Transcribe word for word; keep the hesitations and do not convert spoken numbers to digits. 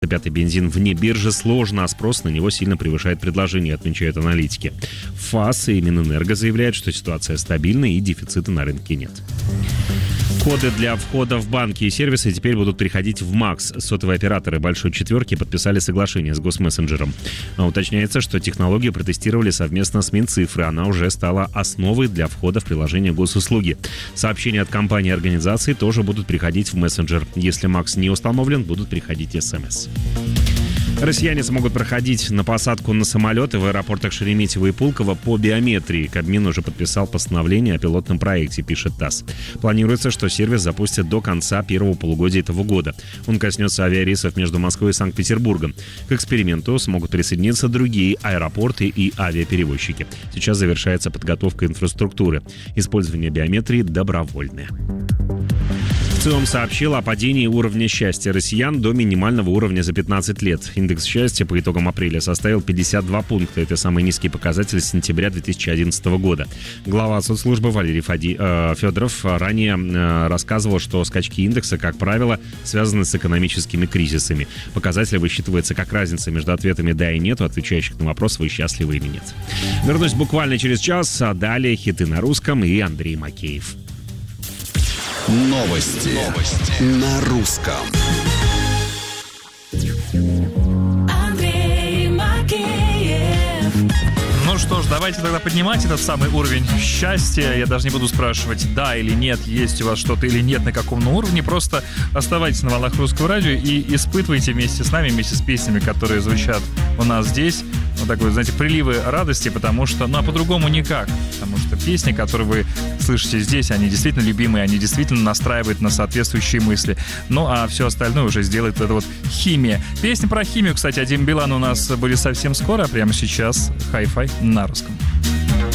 Пятый бензин вне биржи сложно, а спрос на него сильно превышает предложение, отмечают аналитики. ФАС и Минэнерго заявляют, что ситуация стабильна и дефицита на рынке нет. Коды для входа в банки и сервисы теперь будут переходить в МАКС. Сотовые операторы «Большой четверки» подписали соглашение с госмессенджером. А уточняется, что технологию протестировали совместно с Минцифрой. Она уже стала основой для входа в приложение госуслуги. Сообщения от компании и организаций тоже будут приходить в мессенджер. Если МАКС не установлен, будут приходить СМС. Россияне смогут проходить на посадку на самолеты в аэропортах Шереметьево и Пулково по биометрии. Кабмин уже подписал постановление о пилотном проекте, пишет ТАСС. Планируется, что сервис запустят до конца первого полугодия этого года. Он коснется авиарейсов между Москвой и Санкт-Петербургом. К эксперименту смогут присоединиться другие аэропорты и авиаперевозчики. Сейчас завершается подготовка инфраструктуры. Использование биометрии добровольное. ВЦИОМ сообщил о падении уровня счастья россиян до минимального уровня за пятнадцать лет. Индекс счастья по итогам апреля составил пятьдесят два пункта. Это самый низкий показатель с сентября две тысячи одиннадцатого года. Глава соцслужбы Валерий Фади, э, Федоров ранее э, рассказывал, что скачки индекса, как правило, связаны с экономическими кризисами. Показатель высчитывается как разница между ответами «да» и «нет», отвечающих на вопрос «вы счастливы или нет». Вернусь буквально через час, а далее хиты на русском и Андрей Макеев. Новости. Новости на русском. Андрей Макеев. Ну что ж, давайте тогда поднимать этот самый уровень счастья. Я даже не буду спрашивать, да или нет, есть у вас что-то или нет, на каком уровне. Просто оставайтесь на волнах русского радио и испытывайте вместе с нами, вместе с песнями, которые звучат у нас здесь, вот такой, знаете, приливы радости, потому что, ну а по-другому никак. Потому что песни, которые вы слышите здесь, они действительно любимые, они действительно настраивают на соответствующие мысли. Ну а все остальное уже сделает эта вот химия. Песня про химию, кстати, Дим Билан у нас будет совсем скоро, а прямо сейчас хай-фай на русском.